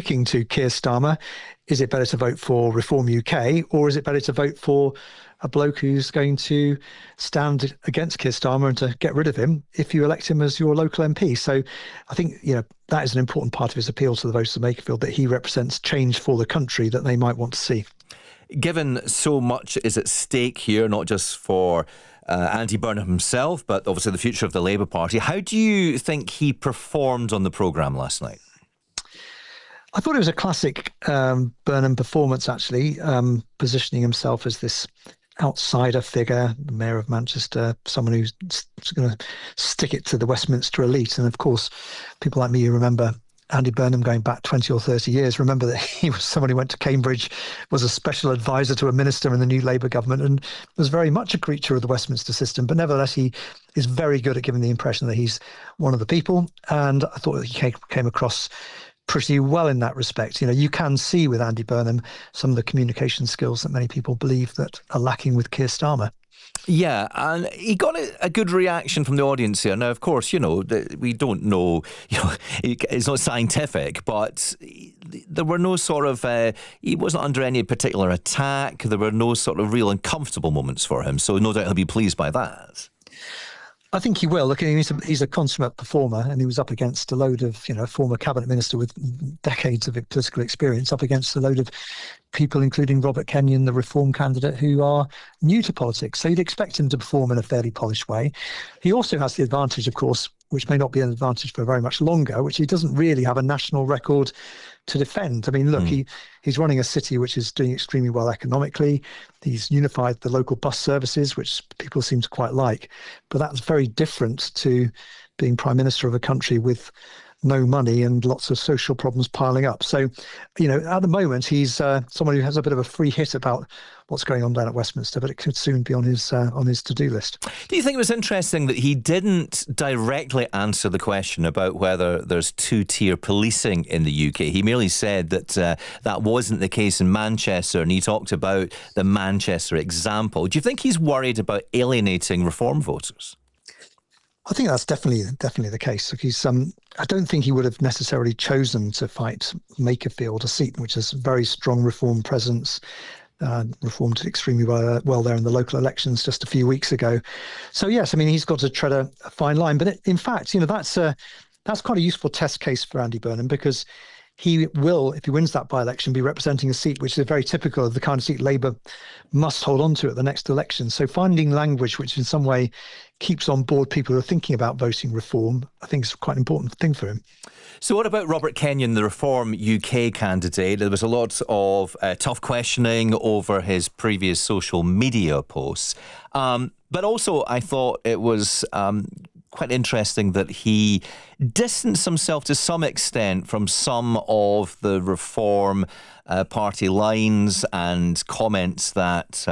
sticking to Keir Starmer? Is it better to vote for Reform UK, or is it better to vote for a bloke who's going to stand against Keir Starmer and to get rid of him if you elect him as your local MP? So I think, that is an important part of his appeal to the voters of Makerfield, that he represents change for the country that they might want to see. Given so much is at stake here, not just for Andy Burnham himself, but obviously the future of the Labour Party, how do you think he performed on the programme last night? I thought it was a classic Burnham performance, actually, positioning himself as this outsider figure, the Mayor of Manchester, someone who's going to stick it to the Westminster elite. And of course, people like me who remember Andy Burnham going back 20 or 30 years, remember that he was someone who went to Cambridge, was a special advisor to a minister in the new Labour government, and was very much a creature of the Westminster system. But nevertheless, he is very good at giving the impression that he's one of the people. And I thought that he came across pretty well in that respect. You can see with Andy Burnham some of the communication skills that many people believe that are lacking with Keir Starmer. Yeah, and he got a good reaction from the audience here. Now, of course, we don't know, it's not scientific, but there were no sort of, he wasn't under any particular attack. There were no sort of real uncomfortable moments for him. So no doubt he'll be pleased by that. I think he will. Look, he's a consummate performer, and he was up against a load of, former cabinet minister with decades of political experience, up against a load of people, including Robert Kenyon, the Reform candidate, who are new to politics. So you'd expect him to perform in a fairly polished way. He also has the advantage, of course, which may not be an advantage for very much longer, which he doesn't really have a national record to defend. I mean, look, he's running a city which is doing extremely well economically. He's unified the local bus services, which people seem to quite like. But that's very different to being Prime Minister of a country with no money and lots of social problems piling up. So, at the moment, he's someone who has a bit of a free hit about what's going on down at Westminster, but it could soon be on his to-do list. Do you think it was interesting that he didn't directly answer the question about whether there's two-tier policing in the UK? He merely said that that wasn't the case in Manchester, and he talked about the Manchester example. Do you think he's worried about alienating Reform voters? I think that's definitely the case. He's, I don't think he would have necessarily chosen to fight Makerfield, a seat which has a very strong Reform presence. Reform did extremely well there in the local elections just a few weeks ago. So yes, I mean, he's got to tread a fine line. But in fact, that's quite a useful test case for Andy Burnham, because he will, if he wins that by-election, be representing a seat which is very typical of the kind of seat Labour must hold on to at the next election. So finding language which in some way keeps on board people who are thinking about voting Reform, I think is quite an important thing for him. So what about Robert Kenyon, the Reform UK candidate? There was a lot of tough questioning over his previous social media posts. But also I thought it was quite interesting that he distanced himself to some extent from some of the Reform Party lines and comments that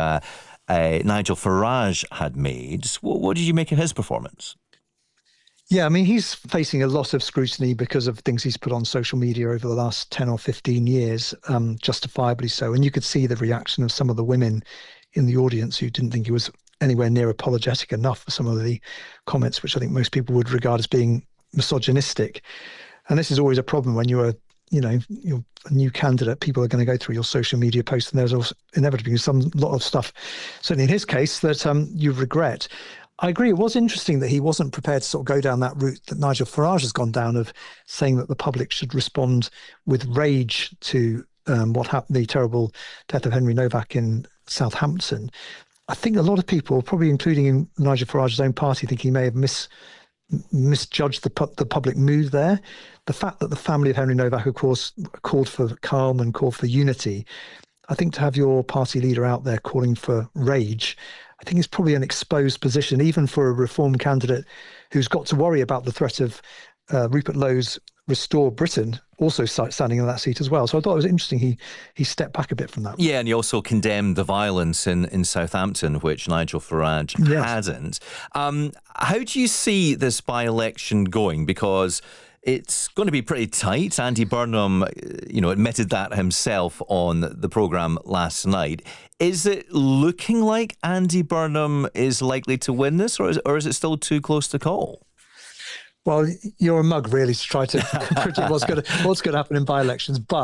Nigel Farage had made. What did you make of his performance? Yeah, I mean, he's facing a lot of scrutiny because of things he's put on social media over the last 10 or 15 years, justifiably so. And you could see the reaction of some of the women in the audience who didn't think he was anywhere near apologetic enough for some of the comments, which I think most people would regard as being misogynistic. And this is always a problem when you're a new candidate. People are going to go through your social media posts, and there's also inevitably a lot of stuff, certainly in his case, that you regret. I agree. It was interesting that he wasn't prepared to sort of go down that route that Nigel Farage has gone down, of saying that the public should respond with rage to what happened, the terrible death of Henry Novak in Southampton. I think a lot of people, probably including in Nigel Farage's own party, think he may have misjudged the public mood there. The fact that the family of Henry Novak, of course, called for calm and called for unity, I think to have your party leader out there calling for rage, I think is probably an exposed position, even for a Reform candidate who's got to worry about the threat of Rupert Lowe's Restore Britain also standing in that seat as well. So I thought it was interesting he stepped back a bit from that. Yeah, and he also condemned the violence in Southampton, which Nigel Farage hadn't. How do you see this by-election going? Because it's going to be pretty tight. Andy Burnham, admitted that himself on the programme last night. Is it looking like Andy Burnham is likely to win this, or is it still too close to call? Well, you're a mug, really, to try to predict what's going to happen in by-elections. But